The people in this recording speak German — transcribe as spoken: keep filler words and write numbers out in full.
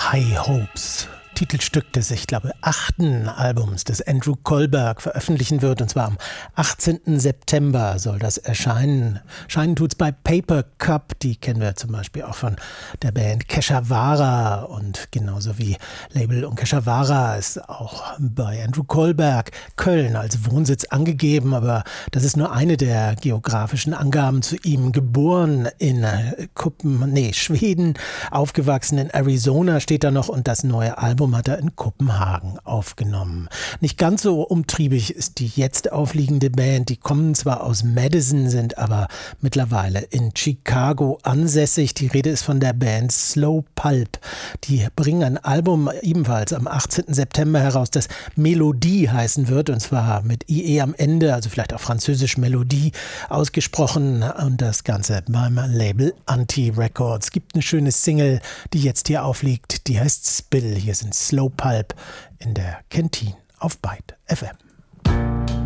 High Hopes, Titelstück des, ich glaube, achten Albums des Andrew Kohlberg veröffentlichen wird. Und zwar am achtzehnten September soll das erscheinen. Scheinen tut's bei Paper Cup, die kennen wir zum Beispiel auch von der Band Keshavara. Und genauso wie Label und Keshavara ist auch bei Andrew Kohlberg Köln als Wohnsitz angegeben. Aber das ist nur eine der geografischen Angaben zu ihm. Geboren in Kuppen, nee, Schweden, aufgewachsen in Arizona steht da noch, und das neue Album hat er in Kopenhagen aufgenommen. Nicht ganz so umtriebig ist die jetzt aufliegende Band. Die kommen zwar aus Madison, sind aber mittlerweile in Chicago ansässig. Die Rede ist von der Band Slow Pulp. Die bringen ein Album ebenfalls am achtzehnten September heraus, das Melodie heißen wird, und zwar mit I E am Ende, also vielleicht auf Französisch Melodie ausgesprochen, und das Ganze beim Label Anti Records. Gibt eine schöne Single, die jetzt hier aufliegt, die heißt Spill. Hier sind Slow Pulp in der Canteen auf Byte F M.